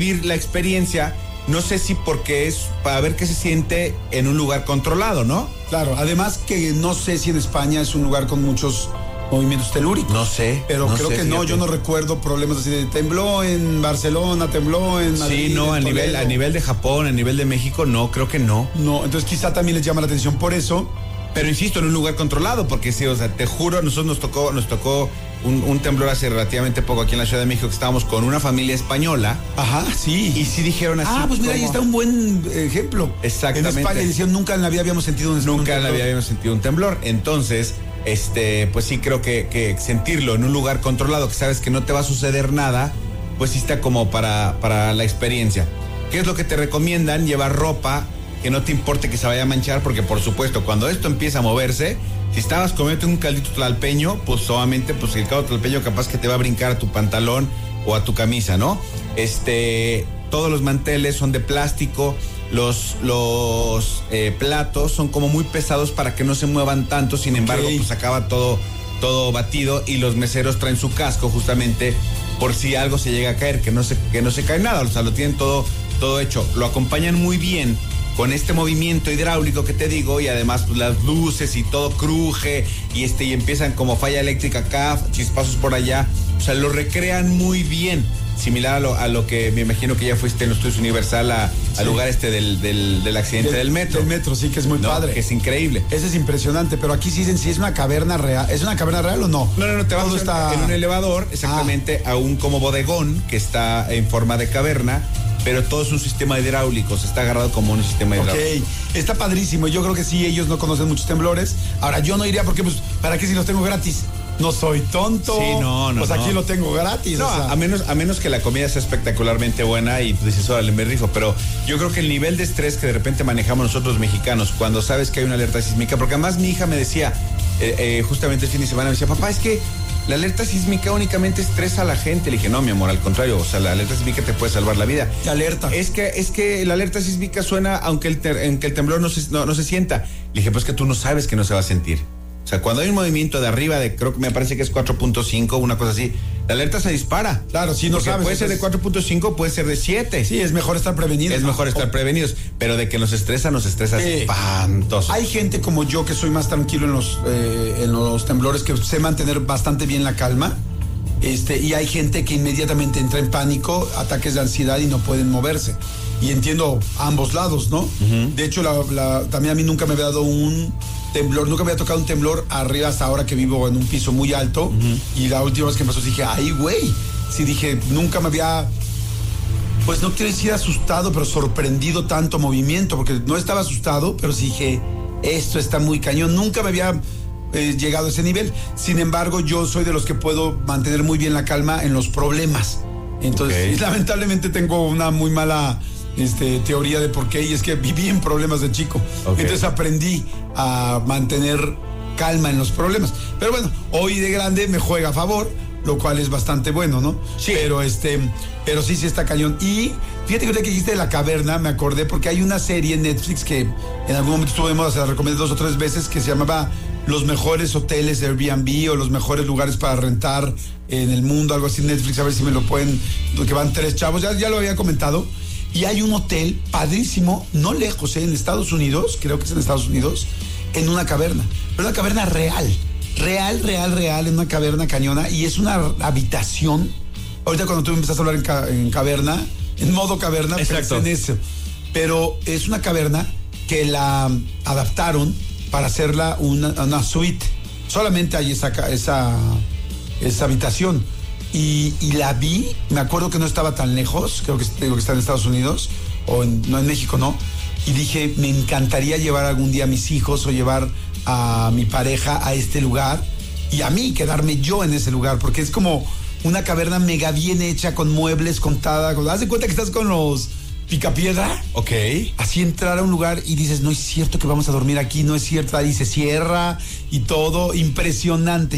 vivir la experiencia, no sé si porque es para ver qué se siente en un lugar controlado, ¿no? Claro, además que no sé si en España es un lugar con muchos movimientos telúricos. No sé. Pero creo que no, yo no recuerdo problemas así de tembló en Barcelona, tembló en Madrid. Sí, no, a nivel de Japón, a nivel de México, no, creo que no. No, entonces quizá también les llama la atención por eso. Pero insisto, en un lugar controlado, porque sí, o sea, te juro, a nosotros nos tocó un temblor hace relativamente poco aquí en la Ciudad de México, que estábamos con una familia española. Ajá, sí. Y sí dijeron así. Pues mira, ahí está un buen ejemplo. Exactamente. En España decían, nunca en la vida habíamos sentido un temblor. Nunca en la vida habíamos sentido un temblor. Entonces, pues sí creo que sentirlo en un lugar controlado, que sabes que no te va a suceder nada, pues sí está como para la experiencia. ¿Qué es lo que te recomiendan? Llevar ropa que no te importe que se vaya a manchar, porque por supuesto, cuando esto empieza a moverse, si estabas comiendo un caldito tlalpeño, pues obviamente, pues el caldo tlalpeño capaz que te va a brincar a tu pantalón o a tu camisa, ¿no? Todos los manteles son de plástico, los platos son como muy pesados para que no se muevan tanto, sin embargo, pues acaba todo batido, y los meseros traen su casco justamente por si algo se llega a caer, que no se cae nada, o sea, lo tienen todo hecho, lo acompañan muy bien con este movimiento hidráulico que te digo, y además pues, las luces y todo cruje y empiezan como falla eléctrica acá, chispazos por allá, o sea, lo recrean muy bien, similar a lo que me imagino que ya fuiste en los Estudios Universal al lugar del accidente del metro. Del metro, sí, que es muy padre. Que es increíble. Ese es impresionante, pero aquí sí dicen si es una caverna real. ¿Es una caverna real o no? No, te vas en un elevador, exactamente, a un como bodegón que está en forma de caverna, pero todo es un sistema hidráulico, se está agarrado como un sistema hidráulico. Está padrísimo, yo creo que sí, ellos no conocen muchos temblores. Ahora, yo no iría porque, pues, ¿para qué si los tengo gratis? No soy tonto. Sí, no. Pues aquí lo tengo gratis. No, o sea, a menos que la comida sea espectacularmente buena y dices, órale, me rifo. Pero yo creo que el nivel de estrés que de repente manejamos nosotros mexicanos cuando sabes que hay una alerta sísmica, porque además mi hija me decía, justamente el fin de semana, me decía, papá, es que la alerta sísmica únicamente estresa a la gente. Le dije, no, mi amor, al contrario, o sea, la alerta sísmica te puede salvar la vida. ¿Qué alerta? Es que la alerta sísmica suena aunque el temblor no se sienta. Le dije, pues que tú no sabes que no se va a sentir. O sea, cuando hay un movimiento de arriba creo que me parece que es 4.5, una cosa así, la alerta se dispara. Claro, si no sabes. Puede ser de 4.5, puede ser de 7. Sí, es mejor estar prevenidos. Es mejor estar prevenidos, pero de que nos estresa espantoso. Hay gente como yo que soy más tranquilo en los temblores, que sé mantener bastante bien la calma. Y hay gente que inmediatamente entra en pánico, ataques de ansiedad y no pueden moverse. Y entiendo ambos lados, ¿no? Uh-huh. De hecho, también a mí nunca me había dado un temblor, nunca me había tocado un temblor arriba hasta ahora que vivo en un piso muy alto. Uh-huh. Y la última vez que me pasó dije, ay, güey. Sí, dije, nunca me había, pues no quiero decir asustado, pero sorprendido tanto movimiento, porque no estaba asustado, pero sí dije, esto está muy cañón. Nunca me había llegado a ese nivel. Sin embargo, yo soy de los que puedo mantener muy bien la calma en los problemas. Entonces, lamentablemente tengo una muy mala teoría de por qué, y es que viví en problemas de chico. Entonces aprendí a mantener calma en los problemas. Pero bueno, hoy de grande me juega a favor, lo cual es bastante bueno, ¿no? Sí. Pero sí está cañón. Y fíjate que dijiste de la caverna, me acordé porque hay una serie en Netflix que en algún momento estuvo de moda, se la recomendé 2 o 3 veces, que se llamaba Los mejores hoteles de Airbnb o los mejores lugares para rentar en el mundo, algo así en Netflix, a ver si me lo pueden, que van 3 chavos, ya lo había comentado. Y hay un hotel padrísimo, no lejos, en Estados Unidos, creo que es en Estados Unidos, en una caverna, pero una caverna real, en una caverna cañona, y es una habitación. Ahorita cuando tú empezaste a hablar en caverna, en modo caverna, exacto, pensé en eso. Pero es una caverna que la adaptaron para hacerla una suite. Solamente hay esa habitación. Y la vi, me acuerdo que no estaba tan lejos, creo que está en Estados Unidos, no en México, no. Y dije, me encantaría llevar algún día a mis hijos o llevar a mi pareja a este lugar y a mí quedarme yo en ese lugar, porque es como una caverna mega bien hecha, con muebles, haz de cuenta que estás con los Picapiedra. Ok. Así entrar a un lugar y dices, no es cierto que vamos a dormir aquí, no es cierto, ahí se cierra y todo. Impresionante.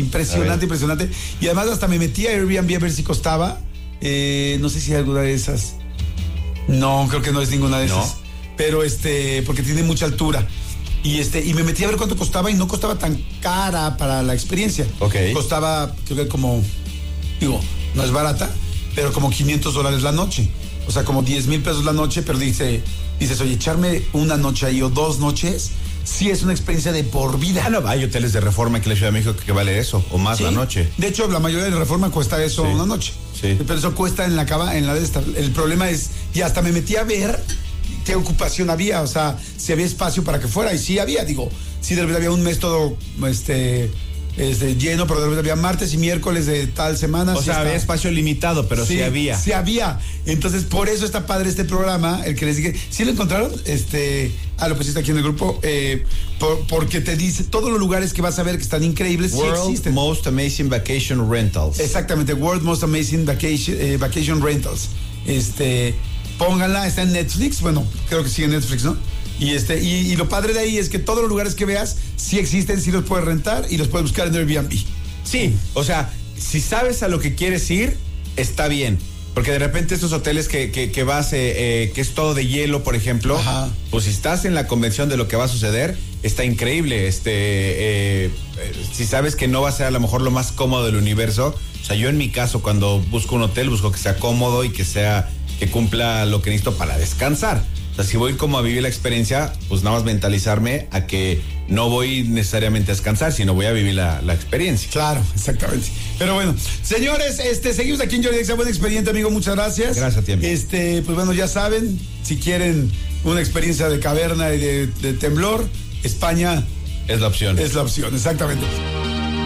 Y además hasta me metí a Airbnb a ver si costaba. No sé si hay alguna de esas. No, creo que no es ninguna de esas. Pero porque tiene mucha altura. Y me metí a ver cuánto costaba y no costaba tan cara para la experiencia. Ok. Costaba, creo que no es barata, pero como $500 la noche. o sea, como 10,000 pesos la noche, pero dices, oye, echarme una noche ahí o 2 noches, sí es una experiencia de por vida. No, hay hoteles de Reforma aquí en la Ciudad de México que vale eso, o más, ¿sí?, la noche. De hecho, la mayoría de Reforma cuesta eso, una noche. Sí. Pero eso cuesta en la de esta. El problema es, y hasta me metí a ver qué ocupación había, o sea, si había espacio para que fuera, y sí había, sí de repente había un mes todo, lleno, pero de repente había martes y miércoles de tal semana. O sea, había espacio limitado, pero sí había. Sí había. Entonces, por eso está padre este programa, el que les dije. ¿Sí lo encontraron? Lo pusiste aquí en el grupo. Porque te dice todos los lugares que vas a ver que están increíbles. World sí existen. Most Amazing Vacation Rentals. Exactamente, World Most Amazing Vacation Rentals. Pónganla, está en Netflix. Bueno, creo que sí en Netflix, ¿no? Y lo padre de ahí es que todos los lugares que veas sí existen, sí los puedes rentar y los puedes buscar en Airbnb. Sí, o sea, si sabes a lo que quieres ir, está bien. Porque de repente estos hoteles que vas, que es todo de hielo, por ejemplo, ajá, pues si estás en la convención de lo que va a suceder, está increíble. Si sabes que no va a ser a lo mejor lo más cómodo del universo, o sea, yo en mi caso cuando busco un hotel, busco que sea cómodo y que cumpla lo que necesito para descansar. O sea, si voy como a vivir la experiencia, pues nada más mentalizarme a que no voy necesariamente a descansar, sino voy a vivir la experiencia. Claro, exactamente. Pero bueno, señores, seguimos aquí en Jordi Exa. Buen expediente, amigo, muchas gracias. Gracias a ti, amigo. Pues bueno, ya saben, si quieren una experiencia de caverna y de temblor, España es la opción. Es la opción, exactamente.